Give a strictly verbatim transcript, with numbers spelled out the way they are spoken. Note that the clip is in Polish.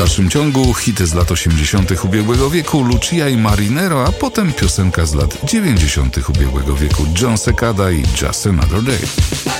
dalszym ciągu hity z lat osiemdziesiątych ubiegłego wieku, Lucia i Marinero, a potem piosenka z lat dziewięćdziesiątych ubiegłego wieku, John Cicada i Just Another Day.